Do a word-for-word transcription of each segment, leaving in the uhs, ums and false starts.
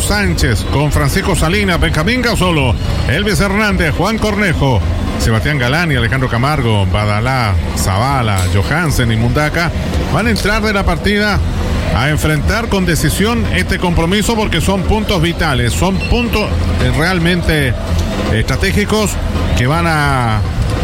Sánchez, con Francisco Salinas, Benjamín Gasolo, Elvis Hernández, Juan Cornejo, Sebastián Galán y Alejandro Camargo, Badalá, Zavala, Johansen y Mundaca van a entrar de la partida a enfrentar con decisión este compromiso, porque son puntos vitales, son puntos realmente estratégicos que van a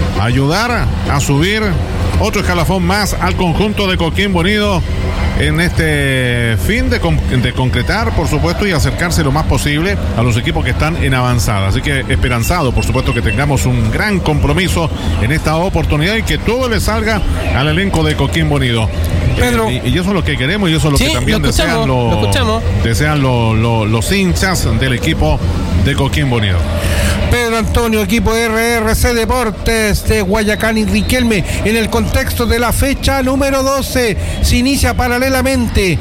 ayudar a subir otro escalafón más al conjunto de Coquimbo Unido en este fin de, con, de concretar, por supuesto, y acercarse lo más posible a los equipos que están en avanzada. Así que esperanzado, por supuesto, que tengamos un gran compromiso en esta oportunidad y que todo le salga al elenco de Coquimbo Unido. Pedro. Eh, y, y eso es lo que queremos y eso es lo sí, que también lo desean, lo, lo escuchamos. desean lo, lo, los hinchas del equipo de Coquimbo Unido. Pedro Antonio, equipo R R C Deportes de Guayacán y Riquelme, en el contexto de la fecha número doce, se inicia paralelamente,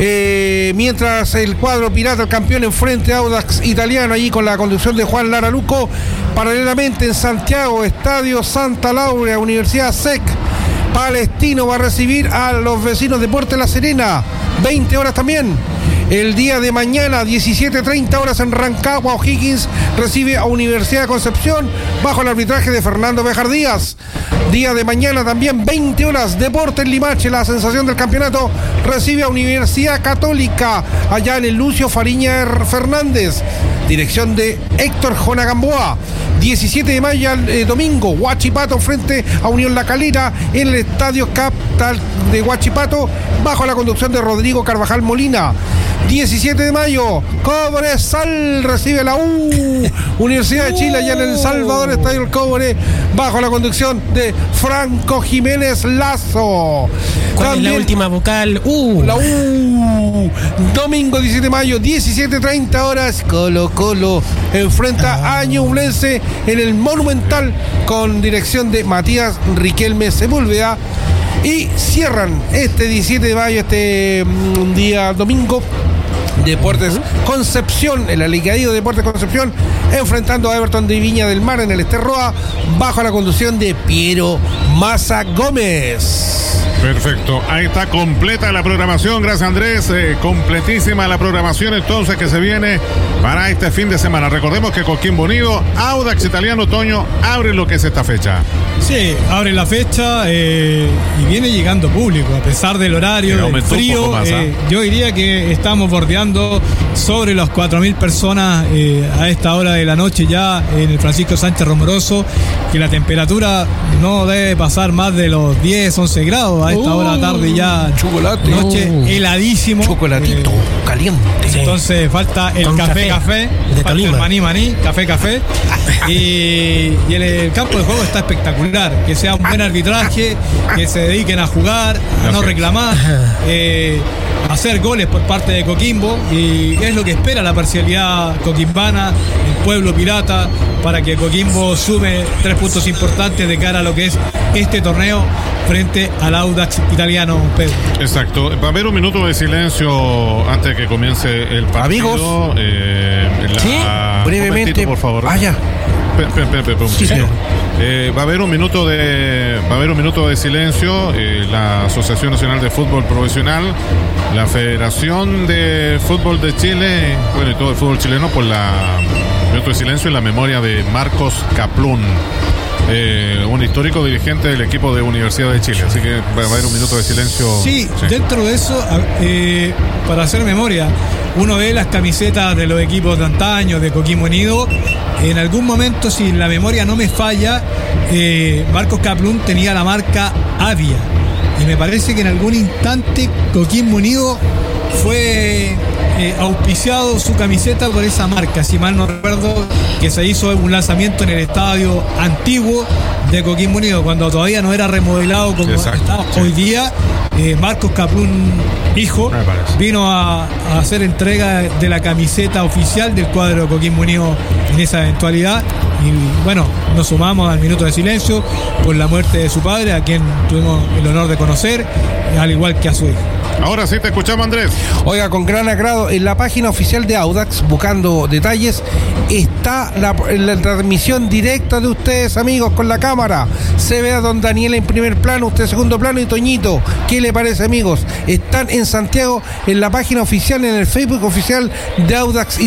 eh, mientras el cuadro pirata, el campeón, enfrente a Audax Italiano, allí con la conducción de Juan Lara Luco. Paralelamente en Santiago, Estadio Santa Laura, Universidad S E C, Palestino va a recibir a los vecinos de Puerto La Serena, veinte horas también. El día de mañana, diecisiete treinta horas, en Rancagua, O'Higgins recibe a Universidad de Concepción bajo el arbitraje de Fernando Bejar Díaz. Día de mañana también, veinte horas, Deportes Limache, la sensación del campeonato, recibe a Universidad Católica allá en el Lucio Fariña Fernández. Dirección de Héctor Jona Gamboa. diecisiete de mayo, eh, domingo, Huachipato frente a Unión La Calera en el Estadio Capital de Huachipato bajo la conducción de Rodrigo Carvajal Molina. diecisiete de mayo, Cobresal recibe la U Universidad de Chile allá en El Salvador, Estadio El Cobre, bajo la conducción de Franco Jiménez Lazo. ¿Cuál También es la última vocal? U. La U. Domingo diecisiete de mayo, diecisiete treinta horas, Colo Colo enfrenta ah. a Ñublense en el Monumental con dirección de Matías Riquelme Sepúlveda. Y cierran este diecisiete de mayo, este um, día domingo, Deportes Concepción, el alicaído Deportes Concepción, enfrentando a Everton de Viña del Mar en el Esterroa, bajo la conducción de Piero Maza Gómez. Perfecto, ahí está completa la programación, gracias Andrés, eh, completísima la programación entonces que se viene para este fin de semana. Recordemos que Coquimbo Unido, Audax Italiano, Toño, abre lo que es esta fecha. Sí, abre la fecha eh, y viene llegando público, a pesar del horario, del frío, más, ¿eh? Eh, yo diría que estamos bordeando sobre las cuatro mil personas eh, a esta hora de la noche ya en el Francisco Sánchez Romoroso, que la temperatura no debe pasar más de los diez, once grados a esta uh, hora de la tarde ya. Chocolate. Noche uh, heladísimo. Chocolatito, eh, caliente. Entonces falta el café, café, café de falta el maní, maní, café, café. y, y el, el campo de juego está espectacular. Que sea un buen arbitraje, que se dediquen a jugar, a no reclamar, eh, a hacer goles por parte de Coquimbo, y es lo que espera la parcialidad coquimbana, el pueblo pirata, para que Coquimbo sume tres puntos importantes de cara a lo que es este torneo frente al Audax Italiano, Pedro. Exacto, va a haber un minuto de silencio antes de que comience el partido. Amigos, eh, la... sí, brevemente, por favor. Ah, ya. Pe, pe, pe, pe, un sí, eh, va a haber un minuto de va a haber un minuto de silencio. eh, la Asociación Nacional de Fútbol Profesional, la Federación de Fútbol de Chile, bueno, y todo el fútbol chileno, por la minuto de silencio en la memoria de Marcos Kaplún, eh, un histórico dirigente del equipo de Universidad de Chile. Así que va a haber un minuto de silencio. Sí, sí. Dentro de eso, eh, para hacer memoria, uno ve las camisetas de los equipos de antaño, de Coquimbo Unido. En algún momento, si la memoria no me falla, eh, Marcos Kaplún tenía la marca Avia. Y me parece que en algún instante Coquimbo Unido fue eh, auspiciado su camiseta por esa marca. Si mal no recuerdo, que se hizo un lanzamiento en el estadio antiguo de Coquimbo Unido, cuando todavía no era remodelado como Exacto, está sí. hoy día. Eh, Marcos Kaplún, hijo, vino a, a hacer entrega de la camiseta oficial del cuadro de Coquimbo Unido en esa eventualidad. Y bueno, nos sumamos al minuto de silencio por la muerte de su padre, a quien tuvimos el honor de conocer, al igual que a su hijo. Ahora sí te escuchamos, Andrés. Oiga, con gran agrado, en la página oficial de Audax, buscando detalles, está la, la transmisión directa de ustedes, amigos, con la cámara. Se ve a don Daniel en primer plano, usted segundo plano, y Toñito. ¿Qué le parece, amigos? Están en Santiago, en la página oficial, en el Facebook oficial de Audax